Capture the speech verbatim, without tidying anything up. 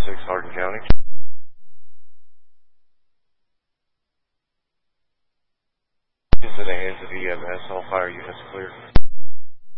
six, Hardin County. Is in the hands of E M S. All fire units clear.